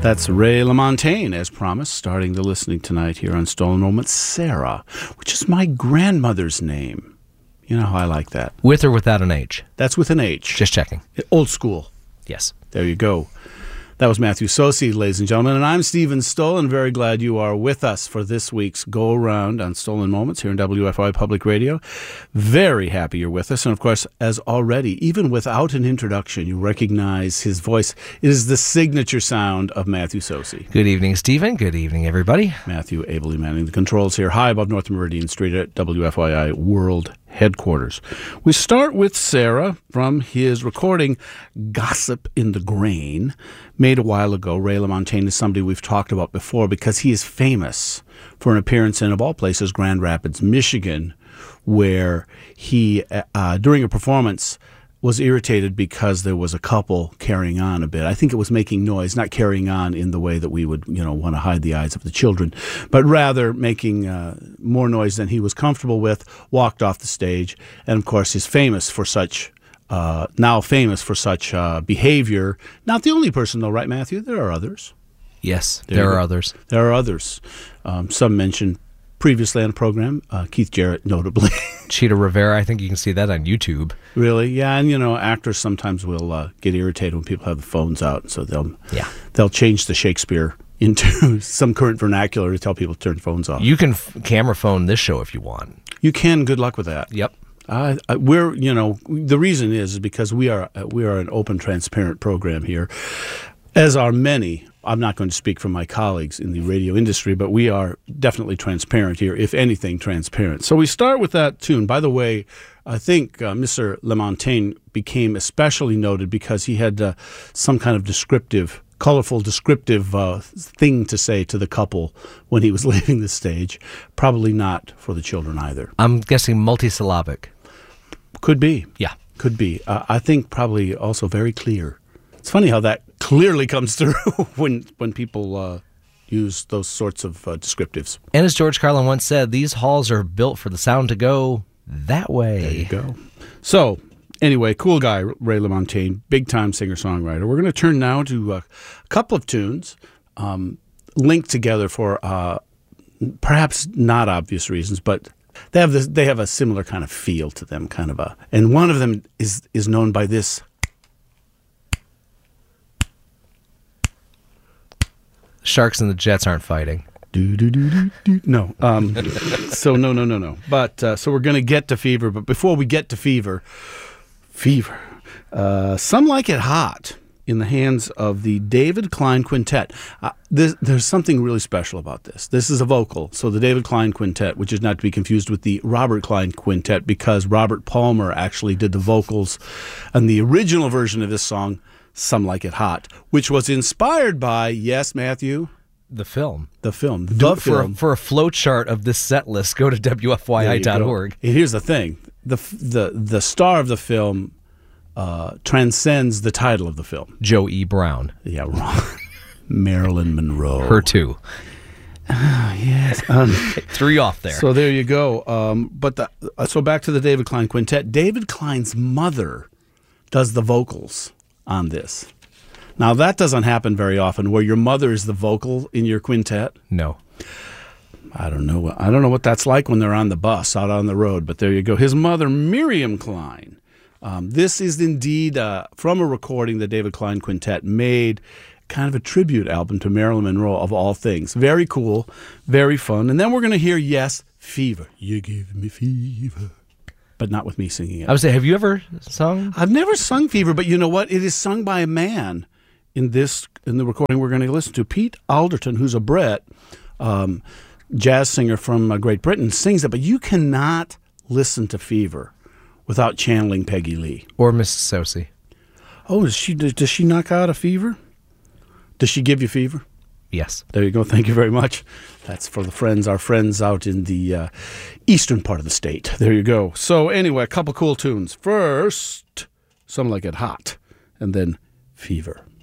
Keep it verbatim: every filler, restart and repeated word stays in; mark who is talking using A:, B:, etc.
A: That's Ray LaMontagne, as promised, starting the listening tonight here on Stolen Moments. Sarah, which is my grandmother's name. You know how I like that.
B: With or without an H?
A: That's with an H.
B: Just checking.
A: Old school.
B: Yes.
A: There you go. That was Matthew Sosi, ladies and gentlemen, and I'm Stephen Stolen. Very glad you are with us for this week's go-around on Stolen Moments here in W F I Public Radio. Very happy you're with us, and of course, as already, even without an introduction, you recognize his voice. It is the signature sound of Matthew Sosi.
B: Good evening, Stephen. Good evening, everybody.
A: Matthew ably manning the controls here, high above North Meridian Street at W F I I World Headquarters. We start with Sarah from his recording Gossip in the Grain, made a while ago. Ray LaMontagne is somebody we've talked about before because he is famous for an appearance in, of all places, Grand Rapids, Michigan, where he, uh, during a performance, was irritated because there was a couple carrying on a bit. I think it was making noise, not carrying on in the way that we would, you know, want to hide the eyes of the children, but rather making uh, more noise than he was comfortable with, walked off the stage, and of course is famous for such, uh, now famous for such uh, behavior. Not the only person though, right, Matthew? There are others.
B: Yes,
A: there,
B: there are others.
A: There are others. Um, some mentioned previously on the program, uh, Keith Jarrett notably.
B: Cheetah Rivera, I think you can see that on YouTube.
A: Really? Yeah, and you know, actors sometimes will uh, get irritated when people have the phones out, so they'll
B: yeah.
A: they'll change the Shakespeare into some current vernacular to tell people to turn phones off.
B: You can f- camera phone this show if you want.
A: You can. Good luck with that.
B: Yep.
A: Uh, we're, you know, the reason is because we are uh, we are an open, transparent program here, as are many. I'm not going to speak for my colleagues in the radio industry, but we are definitely transparent here, if anything, transparent. So we start with that tune. By the way, I think uh, Mister LaMontagne became especially noted because he had uh, some kind of descriptive, colorful, descriptive uh, thing to say to the couple when he was leaving the stage. Probably not for the children either.
B: I'm guessing multisyllabic.
A: Could be.
B: Yeah.
A: Could be. Uh, I think probably also very clear. It's funny how that clearly comes through when when people uh, use those sorts of uh, descriptives.
B: And as George Carlin once said, these halls are built for the sound to go that way.
A: There you go. So, anyway, cool guy, Ray LaMontagne, big-time singer-songwriter. We're going to turn now to a couple of tunes um, linked together for uh, perhaps not obvious reasons, but they have this, they have a similar kind of feel to them, kind of a. And one of them is is known by this.
B: Sharks and the Jets aren't fighting.
A: Do, do, do, do, do. No. Um, so, no, no, no, no. But, uh, so we're going to get to Fever. But before we get to Fever, Fever, uh, Some Like It Hot in the hands of the David Klein Quintet. Uh, there's, there's something really special about this. This is a vocal. So the David Klein Quintet, which is not to be confused with the Robert Klein Quintet, because Robert Palmer actually did the vocals on the original version of this song, Some Like It Hot, which was inspired by, yes, Matthew?
B: The film.
A: The film. The
B: Do,
A: film.
B: For, for a flow chart of this set list, go to W F Y I dot org.
A: Here's the thing. The, the, the star of the film uh, transcends the title of the film.
B: Joe E. Brown.
A: Yeah, wrong. Marilyn Monroe.
B: Her too.
A: Oh, yes. Um,
B: Threw you off there.
A: So there you go. Um, but the, uh, so back to the David Klein Quintet. David Klein's mother does the vocals on this. Now, that doesn't happen very often, where your mother is the vocal in your quintet.
B: No.
A: I don't know. I don't know what that's like when they're on the bus out on the road, but there you go. His mother, Miriam Klein. Um, this is indeed uh, from a recording the David Klein Quintet made, kind of a tribute album to Marilyn Monroe, of all things. Very cool, very fun. And then we're going to hear, yes, Fever. You give me fever. But not with me singing it.
B: I would say, have you ever sung?
A: I've never sung Fever, but you know what? It is sung by a man in this in the recording we're going to listen to. Pete Alderton, who's a Brit, um, jazz singer from uh, Great Britain, sings it. But you cannot listen to Fever without channeling Peggy Lee.
B: Or Missus Sosi.
A: Oh, is she, does, does she knock out a fever? Does she give you fever?
B: Yes.
A: There you go. Thank you very much. That's for the friends, our friends out in the uh, eastern part of the state. There you go. So anyway, a couple cool tunes. First, Some Like It Hot, and then Fever.